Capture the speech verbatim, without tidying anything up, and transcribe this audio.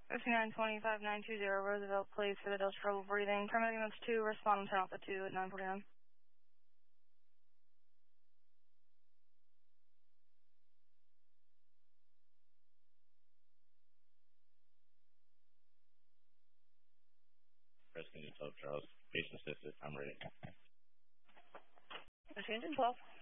fifty-nine twenty-five nine two zero Roosevelt, please, for the Delta trouble breathing. Permitting those two, respond and turn off the two at nine forty-nine. Preston twelve Charles, patient assisted, I'm ready. Engine twelve.